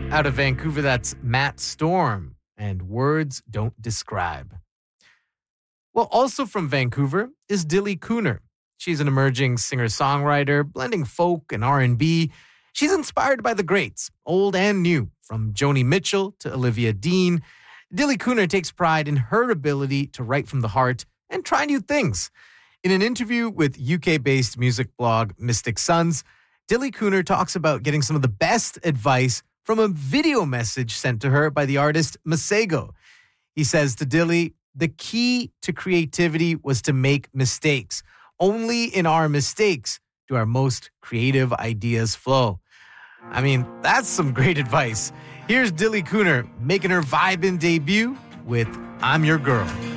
Out of Vancouver, that's Matt Storm, and Words Don't Describe. Well, also from Vancouver is Dilly Cooner. She's an emerging singer-songwriter, blending folk and R&B. She's inspired by the greats, old and new, from Joni Mitchell to Olivia Dean. Dilly Cooner takes pride in her ability to write from the heart and try new things. In an interview with UK-based music blog Mystic Sons, Dilly Cooner talks about getting some of the best advice from a video message sent to her by the artist Masego. He says to Dilly, the key to creativity was to make mistakes. Only in our mistakes do our most creative ideas flow. I mean, that's some great advice. Here's Dilly Cooner making her vibe-in debut with I'm Your Girl.